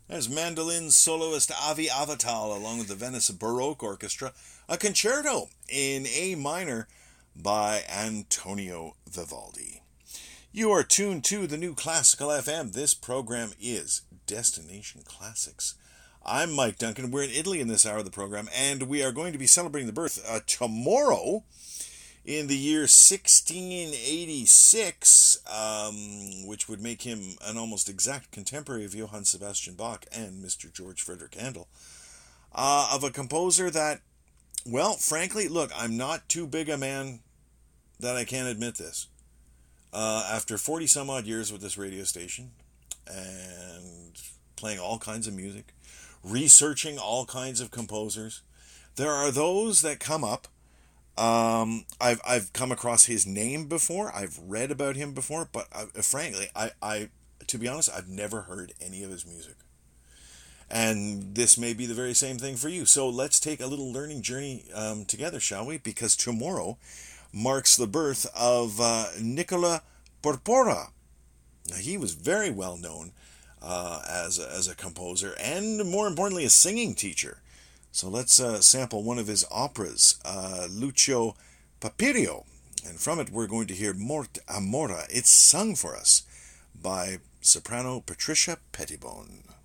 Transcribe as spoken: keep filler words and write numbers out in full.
There's mandolin soloist Avi Avital along with the Venice Baroque Orchestra, a concerto in A minor by Antonio Vivaldi. You are tuned to the New Classical F M. This program is Destination Classics. I'm Mike Duncan. We're in Italy in this hour of the program, and we are going to be celebrating the birth uh, tomorrow in the year sixteen eighty-six, um, which would make him an almost exact contemporary of Johann Sebastian Bach and Mister George Frederick Handel, uh, of a composer that, well, frankly, look, I'm not too big a man that I can't admit this. Uh, after forty some odd years with this radio station and playing all kinds of music, researching all kinds of composers, there are those that come up. Um, I've I've come across his name before. I've read about him before, but I, frankly, I, I to be honest, I've never heard any of his music. And this may be the very same thing for you. So let's take a little learning journey um, together, shall we? Because tomorrow marks the birth of uh, Nicola Porpora. Now, he was very well known uh, as a, as a composer and, more importantly, a singing teacher. So let's uh, sample one of his operas, uh, Lucio Papirio. And from it, we're going to hear Mort Amora. It's sung for us by soprano Patricia Pettibone.